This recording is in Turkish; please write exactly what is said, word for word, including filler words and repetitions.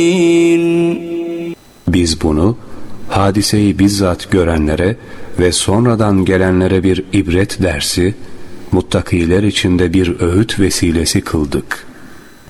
Biz bunu hadiseyi bizzat görenlere ve sonradan gelenlere bir ibret dersi, muttakiler için de bir öğüt vesilesi kıldık.